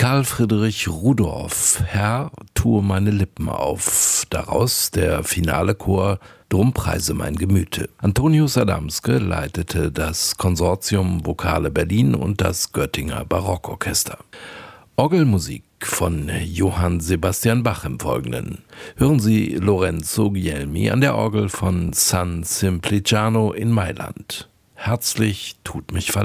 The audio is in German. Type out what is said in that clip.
Karl Friedrich Rudorff, Herr, tue meine Lippen auf. Daraus der finale Chor Drum preise mein Gemüte. Antonius Adamske leitete das Konsortium Vokale Berlin und das Göttinger Barockorchester. Orgelmusik von Johann Sebastian Bach im Folgenden. Hören Sie Lorenzo Guglielmi an der Orgel von San Simpliciano in Mailand. Herzlich tut mich verlassen.